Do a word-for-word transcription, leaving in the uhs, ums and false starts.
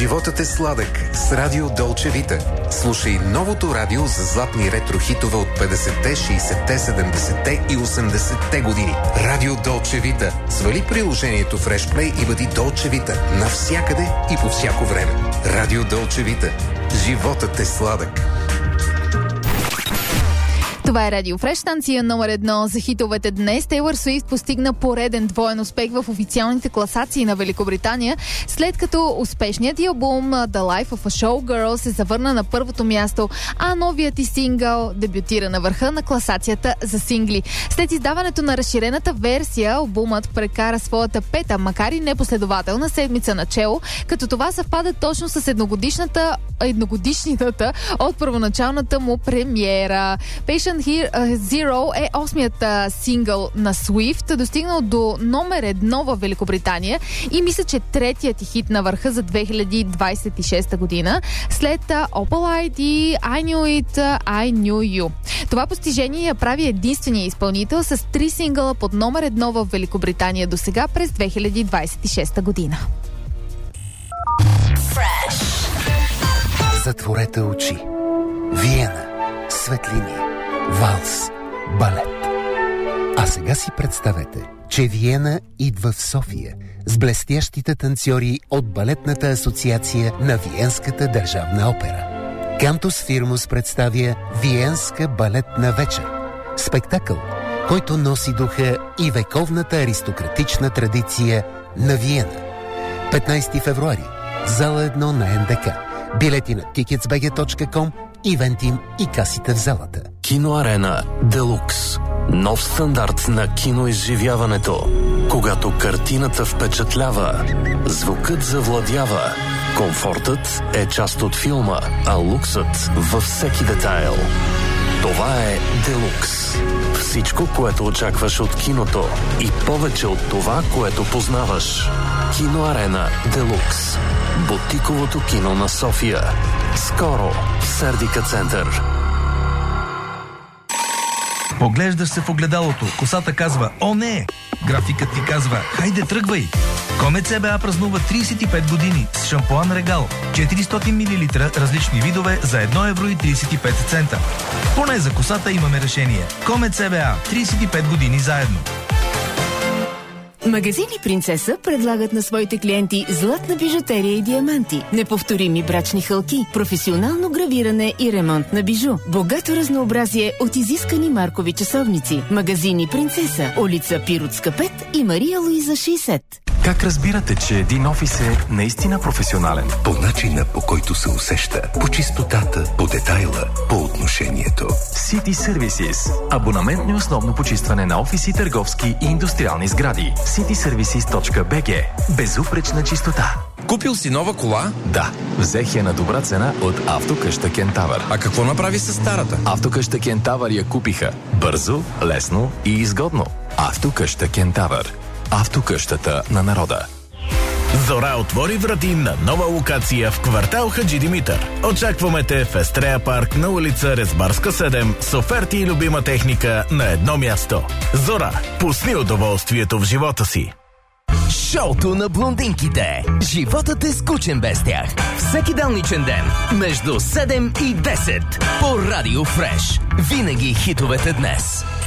Животът е сладък с Радио Долче Вита. Слушай новото радио за златни ретро-хитове от петдесетте, шейсетте, седемдесетте и осемдесетте години. Радио Долче Вита. Свали приложението Fresh Play и бъди Долче Вита навсякъде и по всяко време. Радио Долче Вита. Животът е сладък. Това е Радио Фреш, станция номер едно за хитовете днес. Тейлър Суифт постигна пореден двоен успех в официалните класации на Великобритания, след като успешният й албум The Life of a Showgirl се завърна на първото място, а новият и сингъл дебютира на върха на класацията за сингли. След издаването на разширената версия, албумът прекара своята пета, макар и непоследователна седмица начело, като това съвпада точно с едногодишната, едногодишнината от първоначалната му премиера. Patient Zero е осмият сингъл на Swift, достигнал до номер едно в Великобритания и мисля, че третият и хит на върха за две хиляди двадесет и шеста година, след Opal ай ди, I Knew It, I Knew You. Това постижение я прави единствения изпълнител с три сингъла под номер едно в Великобритания до сега през две хиляди двадесет и шеста година. Fresh. Затворете очи. Виена. Светлини. Валс, балет. А сега си представете, че Виена идва в София с блестящите танцори от Балетната асоциация на Виенската държавна опера. Кантус Фирмус представя Виенска балетна вечер. Спектакъл, който носи духа и вековната аристократична традиция на Виена. петнадесети февруари, зала едно на ен де ка. Билети на тикетс би джи точка ком, Ивентим и касите в залата. Киноарена Делукс. Нов стандарт на киноизживяването. Когато картината впечатлява, звукът завладява, комфортът е част от филма, а луксът във всеки детайл. Това е Делукс. Всичко, което очакваш от киното и повече от това, което познаваш. Киноарена Делукс. Бутиковото кино на София. Скоро в Сердика център. Поглеждаш се в огледалото, косата казва «О, не!» Графикът ти казва «Хайде, тръгвай!» Комет Си Би Ей празнува тридесет и пет години с шампуан Регал. четиристотин милилитра различни видове за едно евро и тридесет и пет цента. Поне за косата имаме решение. Комет Си Би Ей. тридесет и пет години заедно. Магазини Принцеса предлагат на своите клиенти златна бижутерия и диаманти, неповторими брачни хълки, професионално гравиране и ремонт на бижу, богато разнообразие от изискани маркови часовници. Магазини Принцеса, улица Пиротска пет и Мария Луиза шейсет. Как разбирате, че един офис е наистина професионален? По начина, по който се усеща, по чистотата, по детайла, по отношението. City Services. Абонаментно основно почистване на офиси, търговски и индустриални сгради. сити сервисис точка би джи. Безупречна чистота. Купил си нова кола? Да, взех я на добра цена от Автокъща Кентавър. А какво направи с старата? Автокъща Кентавър я купиха. Бързо, лесно и изгодно. Автокъща Кентавър. Автокъщата на народа. Зора отвори врати на нова локация в квартал Хаджи Димитър. Очакваме те в Естрея парк на улица Резбарска седем с оферти и любима техника на едно място. Зора, пусни удоволствието в живота си. Шоуто на блондинките. Животът е скучен без тях. Всеки делничен ден между седем и десет по Радио Фреш. Винаги хитовете днес.